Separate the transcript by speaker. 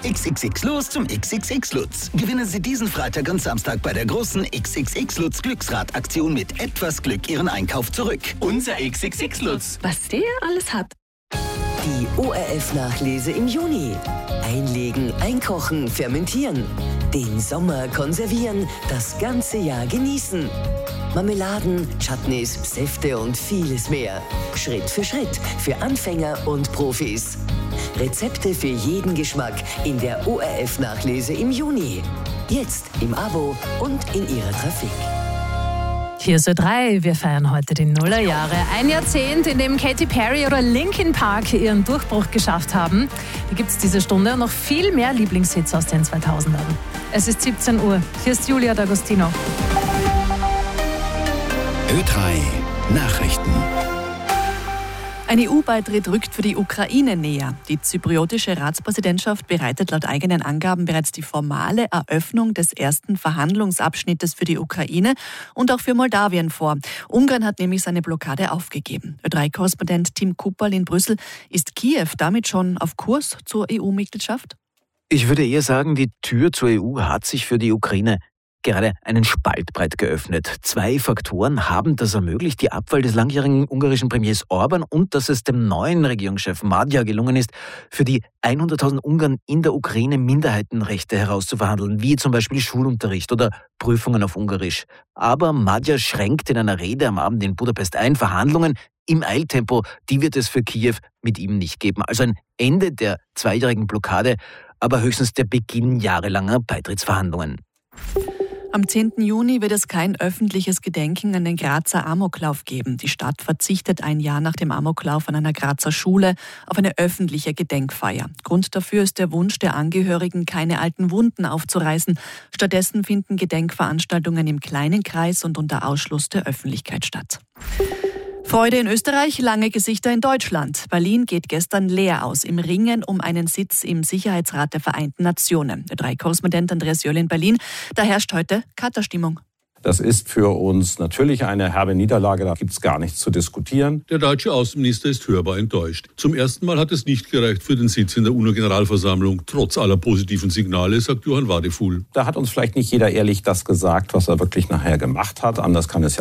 Speaker 1: XXX los zum XXX Lutz. Gewinnen Sie diesen Freitag und Samstag bei der großen XXX Lutz Glücksrad-Aktion mit etwas Glück Ihren Einkauf zurück. Unser XXX Lutz.
Speaker 2: Was der alles hat.
Speaker 3: Die ORF-Nachlese im Juni. Einlegen, einkochen, fermentieren. Den Sommer konservieren, das ganze Jahr genießen. Marmeladen, Chutneys, Säfte und vieles mehr. Schritt für Schritt für Anfänger und Profis. Rezepte für jeden Geschmack in der ORF-Nachlese im Juni. Jetzt im Abo und in Ihrer Trafik.
Speaker 2: Hier ist Ö3. Wir feiern heute die Nullerjahre. Ein Jahrzehnt, in dem Katy Perry oder Linkin Park ihren Durchbruch geschafft haben. Hier gibt es diese Stunde und noch viel mehr Lieblingshits aus den 2000ern. Es ist 17 Uhr. Hier ist Julia D'Agostino.
Speaker 1: Ö3 Nachrichten.
Speaker 4: Ein EU-Beitritt rückt für die Ukraine näher. Die zypriotische Ratspräsidentschaft bereitet laut eigenen Angaben bereits die formale Eröffnung des ersten Verhandlungsabschnittes für die Ukraine und auch für Moldawien vor. Ungarn hat nämlich seine Blockade aufgegeben. Ö3-Korrespondent Tim Kupperl in Brüssel. Ist Kiew damit schon auf Kurs zur EU-Mitgliedschaft?
Speaker 5: Ich würde eher sagen, die Tür zur EU hat sich für die Ukraine gerade einen Spalt breit geöffnet. 2 Faktoren haben das ermöglicht: die Abwahl des langjährigen ungarischen Premiers Orban und dass es dem neuen Regierungschef Magyar gelungen ist, für die 100.000 Ungarn in der Ukraine Minderheitenrechte herauszuverhandeln, wie zum Beispiel Schulunterricht oder Prüfungen auf Ungarisch. Aber Magyar schränkt in einer Rede am Abend in Budapest ein: Verhandlungen im Eiltempo, die wird es für Kiew mit ihm nicht geben. Also ein Ende der 2-jährigen Blockade, aber höchstens der Beginn jahrelanger Beitrittsverhandlungen.
Speaker 4: Am 10. Juni wird es kein öffentliches Gedenken an den Grazer Amoklauf geben. Die Stadt verzichtet ein Jahr nach dem Amoklauf an einer Grazer Schule auf eine öffentliche Gedenkfeier. Grund dafür ist der Wunsch der Angehörigen, keine alten Wunden aufzureißen. Stattdessen finden Gedenkveranstaltungen im kleinen Kreis und unter Ausschluss der Öffentlichkeit statt. Freude in Österreich, lange Gesichter in Deutschland. Berlin geht gestern leer aus im Ringen um einen Sitz im Sicherheitsrat der Vereinten Nationen. Der Ö3-Korrespondent Andreas Jöll in Berlin. Da herrscht heute Katerstimmung.
Speaker 6: Das ist für uns natürlich eine herbe Niederlage, da gibt es gar nichts zu diskutieren.
Speaker 7: Der deutsche Außenminister ist hörbar enttäuscht. Zum ersten Mal hat es nicht gereicht für den Sitz in der UNO-Generalversammlung. Trotz aller positiven Signale, sagt Johann Wadefuhl.
Speaker 6: Da hat uns vielleicht nicht jeder ehrlich das gesagt, was er wirklich nachher gemacht hat. Anders kann es ja